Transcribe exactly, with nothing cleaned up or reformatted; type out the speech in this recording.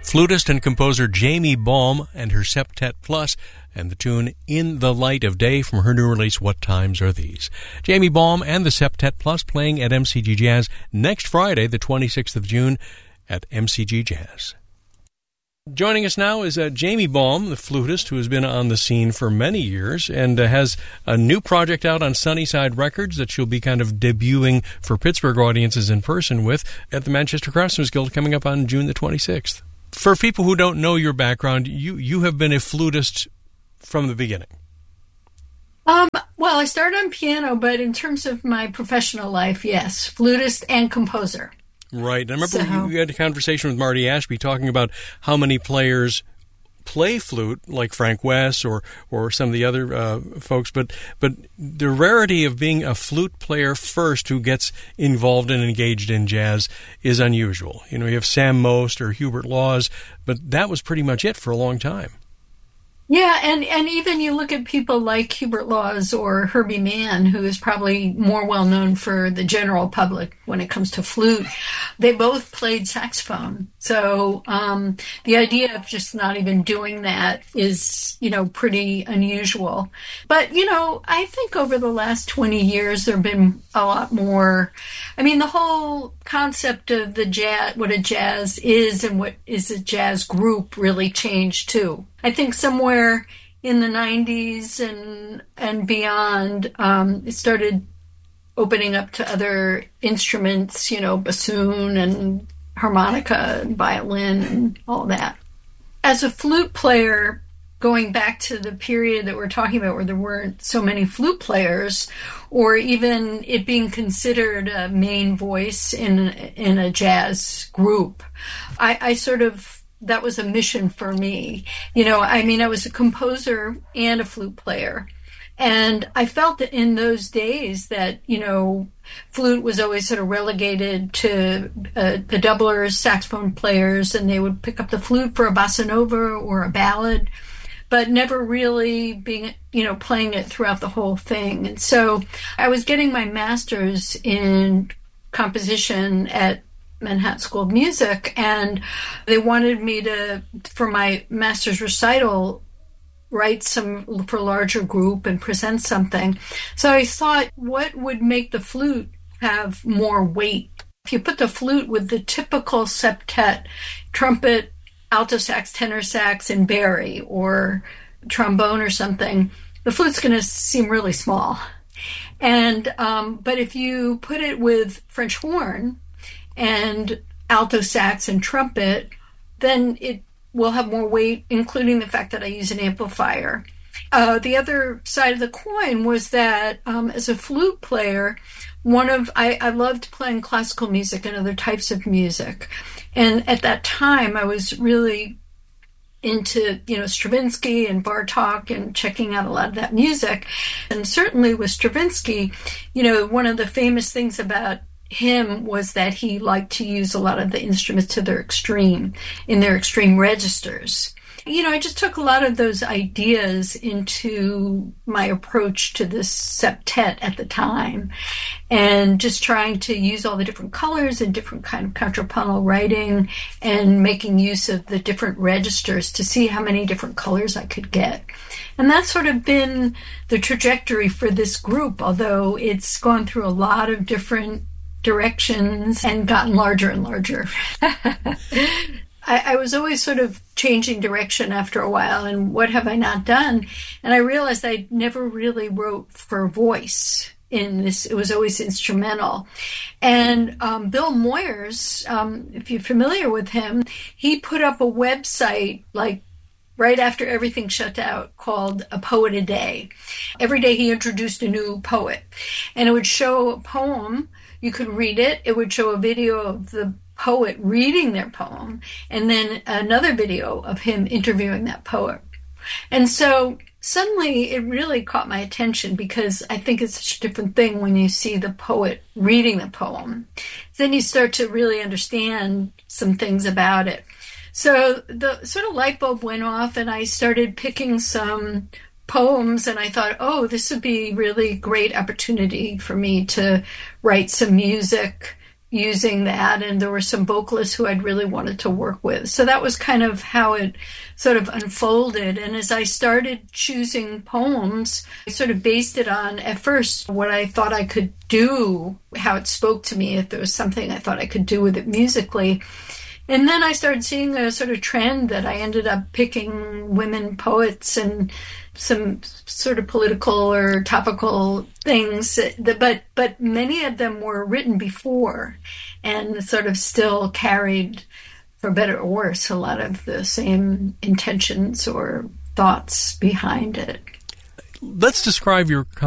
Flutist and composer Jamie Baum and her Septet Plus, and the tune In the Light of Day from her new release, What Times Are These? Jamie Baum and the Septet Plus playing at M C G Jazz next Friday, the twenty-sixth of June, at M C G Jazz. Joining us now is uh, Jamie Baum, the flutist, who has been on the scene for many years and uh, has a new project out on Sunnyside Records that she'll be kind of debuting for Pittsburgh audiences in person with at the Manchester Craftsmen's Guild coming up on June the twenty-sixth. For people who don't know your background, you, you have been a flutist from the beginning. Um, well, I started on piano, but in terms of my professional life, yes, flutist and composer. Right. And I remember So, you had a conversation with Marty Ashby talking about how many players play flute, like Frank West or, or some of the other uh, folks, but but the rarity of being a flute player first who gets involved and engaged in jazz is unusual. You know, you have Sam Most or Hubert Laws, but that was pretty much it for a long time. Yeah, and, and even you look at people like Hubert Laws or Herbie Mann, who is probably more well-known for the general public when it comes to flute. They both played saxophone. So um, the idea of just not even doing that is, you know, pretty unusual. But, you know, I think over the last twenty years, there have been a lot more. I mean, the whole concept of the jazz, what a jazz is and what is a jazz group really changed, too. I think somewhere in the nineties and and beyond, um, it started opening up to other instruments, you know, bassoon and harmonica and violin and all that. As a flute player, going back to the period that we're talking about where there weren't so many flute players, or even it being considered a main voice in, in a jazz group, I, I sort of that was a mission for me. You know, I mean, I was a composer and a flute player. And I felt that in those days that, you know, flute was always sort of relegated to uh, the doublers, saxophone players, and they would pick up the flute for a bossa nova or a ballad, but never really being, you know, playing it throughout the whole thing. And so I was getting my master's in composition at Manhattan School of Music, and they wanted me to, for my master's recital, write some for a larger group and present something. So I thought, what would make the flute have more weight? If you put the flute with the typical septet, trumpet, alto sax, tenor sax, and bari, or trombone or something, the flute's going to seem really small. And um, but if you put it with French horn and alto sax and trumpet, then it will have more weight, including the fact that I use an amplifier. Uh, the other side of the coin was that um, as a flute player, one of I, I loved playing classical music and other types of music. And at that time, I was really into, you know, Stravinsky and Bartók and checking out a lot of that music. And certainly with Stravinsky, you know, one of the famous things about him was that he liked to use a lot of the instruments to their extreme, in their extreme registers. You know, I just took a lot of those ideas into my approach to this septet at the time, and just trying to use all the different colors and different kind of contrapuntal writing and making use of the different registers to see how many different colors I could get. And that's sort of been the trajectory for this group, although it's gone through a lot of different directions and gotten larger and larger. I, I was always sort of changing direction after a while, and what have I not done? And I realized I never really wrote for voice in this. It was always instrumental. And um, Bill Moyers, um, if you're familiar with him, he put up a website like right after everything shut out called A Poet a Day. Every day he introduced a new poet, and it would show a poem. You could read it. It would show a video of the poet reading their poem, and then another video of him interviewing that poet. And so suddenly it really caught my attention, because I think it's such a different thing when you see the poet reading the poem. Then you start to really understand some things about it. So the sort of light bulb went off, and I started picking some poems, and I thought, oh, this would be really great opportunity for me to write some music using that, and there were some vocalists who I'd really wanted to work with. So that was kind of how it sort of unfolded. And as I started choosing poems, I sort of based it on, at first, what I thought I could do, how it spoke to me, if there was something I thought I could do with it musically. And then I started seeing a sort of trend that I ended up picking women poets and some sort of political or topical things, but but many of them were written before and sort of still carried, for better or worse, a lot of the same intentions or thoughts behind it. Let's describe your